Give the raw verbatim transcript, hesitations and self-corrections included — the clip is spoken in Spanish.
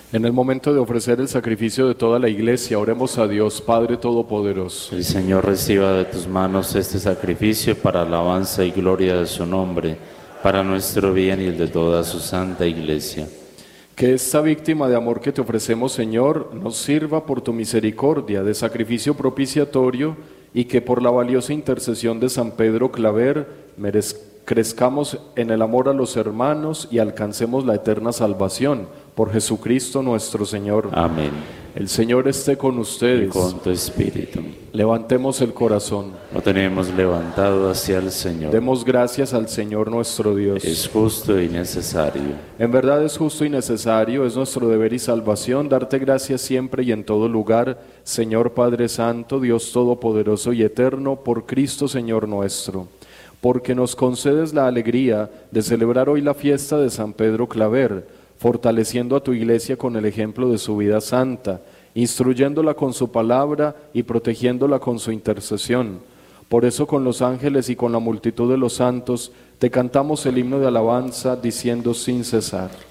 En el momento de ofrecer el sacrificio de toda la Iglesia, oremos a Dios, Padre Todopoderoso. El Señor reciba de tus manos este sacrificio para alabanza y gloria de su nombre, para nuestro bien y el de toda su santa Iglesia. Que esta víctima de amor que te ofrecemos, Señor, nos sirva por tu misericordia de sacrificio propiciatorio y que por la valiosa intercesión de San Pedro Claver merezcamos crezcamos en el amor a los hermanos y alcancemos la eterna salvación. Por Jesucristo nuestro Señor. Amén. El Señor esté con ustedes. Y con tu espíritu. Levantemos el corazón. Lo tenemos levantado hacia el Señor. Demos gracias al Señor nuestro Dios. Es justo y necesario. En verdad es justo y necesario, es nuestro deber y salvación, darte gracias siempre y en todo lugar, Señor Padre Santo, Dios Todopoderoso y Eterno, por Cristo Señor nuestro. Porque nos concedes la alegría de celebrar hoy la fiesta de San Pedro Claver, fortaleciendo a tu Iglesia con el ejemplo de su vida santa, instruyéndola con su palabra y protegiéndola con su intercesión. Por eso con los ángeles y con la multitud de los santos te cantamos el himno de alabanza diciendo sin cesar.